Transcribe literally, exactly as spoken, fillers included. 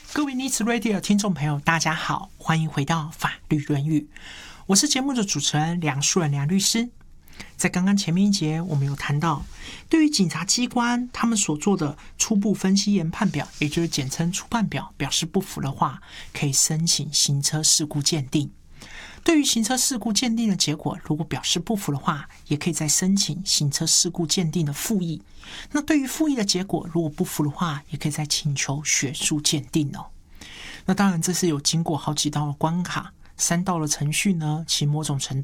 各位 Needs Radio 的听众朋友，大家好，欢迎回到法律论语，我是节目的主持人梁树人梁律师。在刚刚前面一节，我们有谈到，对于警察机关他们所做的初步分析研判表，也就是简称初判表，表示不服的话，可以申请行车事故鉴定。对于行车事故鉴定的结果，如果表示不服的话，也可以再申请行车事故鉴定的复议。那对于复议的结果，如果不服的话，也可以再请求学术鉴定哦。那当然，这是有经过好几道的关卡，三道的程序呢，其某种程